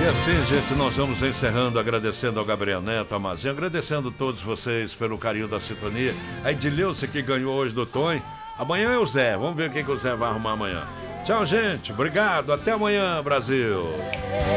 assim, gente, nós vamos encerrando, agradecendo ao Gabriel Neto, a Mazinha, agradecendo a todos vocês pelo carinho da sintonia. A Edileuce que ganhou hoje do Tonho. Amanhã é o Zé, vamos ver o que o Zé vai arrumar amanhã. Tchau, gente, obrigado, até amanhã, Brasil.